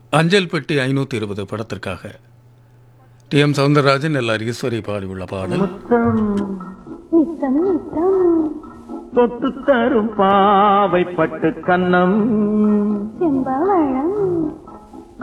அஞ்சல் பெட்டி 520 படத்திற்காக டி.எம். சௌந்தரராஜன் எல்.ஆர். ஈஸ்வரி பாடியுள்ள பாடல். தொட்டு தரும் பாவை பட்டு கண்ணம் செம்பவளம்